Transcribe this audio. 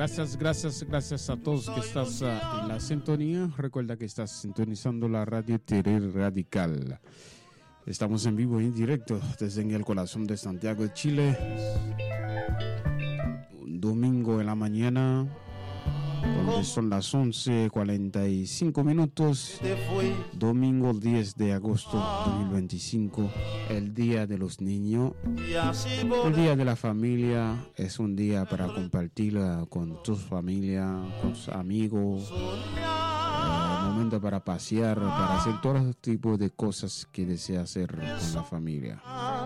Gracias a todos que estás en la sintonía. Recuerda que estás sintonizando la radio Terer Radical. Estamos en vivo y en directo desde el corazón de Santiago de Chile. Un domingo en la mañana, donde son las 11:45 minutos. Domingo 10 de agosto 2025, el Día de los Niños, el Día de la Familia. Es un día para compartir con tu familia, con tus amigos, momento para pasear, para hacer todo tipo de cosas que deseas hacer con la familia.